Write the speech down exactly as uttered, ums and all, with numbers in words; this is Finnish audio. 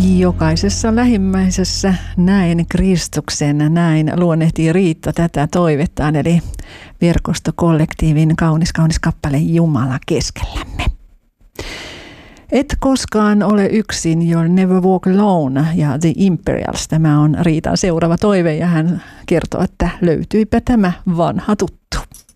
Jokaisessa lähimmäisessä näin Kristuksen, näin luonnehtii Riitta tätä toivettaan, eli verkostokollektiivin kaunis kaunis kappale Jumala keskellämme. Et koskaan ole yksin, You'll Never Walk Alone ja The Imperials. Tämä on Riitan seuraava toive ja hän kertoo, että löytyipä tämä vanha tuttu.